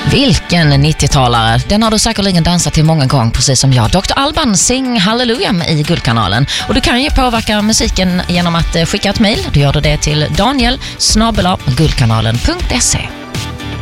Vilken 90-talare. Den har du säkerligen dansat till många gånger, precis som jag. Dr. Alban, Sing Hallelujah i Guldkanalen. Och du kan ju påverka musiken genom att skicka ett mejl. Du gör det till Daniel@guldkanalen.se.